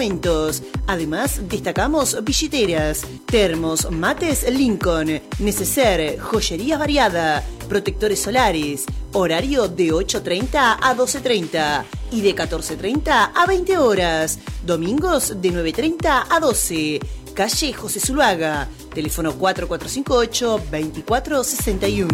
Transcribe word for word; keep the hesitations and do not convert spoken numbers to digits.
departamentos. Además, destacamos billeteras, termos, mates Lincoln, neceser, joyería variada, protectores solares. Horario de ocho treinta a doce treinta y de catorce treinta a veinte horas. Domingos de nueve treinta a doce. Calle José Zuluaga. Teléfono cuatro cuatro cinco ocho, dos cuatro seis uno.